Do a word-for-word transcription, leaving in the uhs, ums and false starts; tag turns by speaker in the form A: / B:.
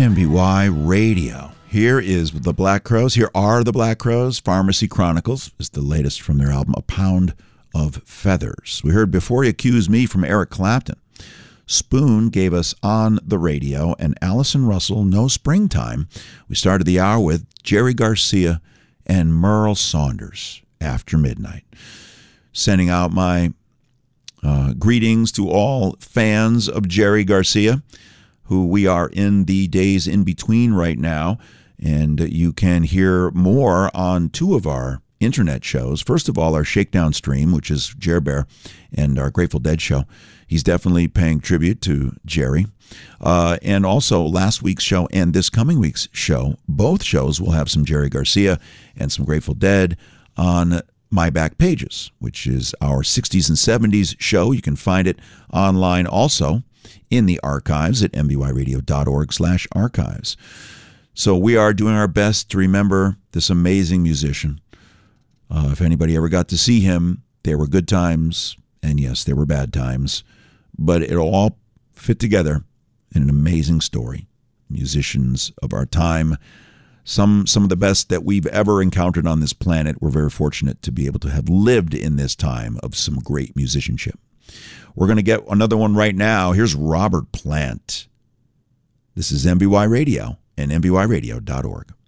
A: M B Y Radio. Here is the Black Crowes. Here are the Black Crowes. Pharmacy Chronicles is the latest from their album, A Pound of Feathers. We heard Before You Accuse Me from Eric Clapton. Spoon gave us On the Radio, and Allison Russell, No Springtime. We started the hour with Jerry Garcia and Merle Saunders, After Midnight. Sending out my uh, greetings to all fans of Jerry Garcia, who we are in the days in between right now, and you can hear more on two of our internet shows. First of all, our Shakedown stream, which is Jer Bear, and our Grateful Dead show. He's definitely paying tribute to Jerry. Uh, and also last week's show and this coming week's show, both shows will have some Jerry Garcia and some Grateful Dead on My Back Pages, which is our sixties and seventies show. You can find it online also in the archives at m b y radio dot org slash archives. So we are doing our best to remember this amazing musician. Uh, if anybody ever got to see him, there were good times, and yes, there were bad times, but it all fit together in an amazing story. Musicians of our time, some some of the best that we've ever encountered on this planet. We're very fortunate to be able to have lived in this time of some great musicianship. We're going to get another one right now. Here's Robert Plant. This is M B Y Radio and m b y radio dot org.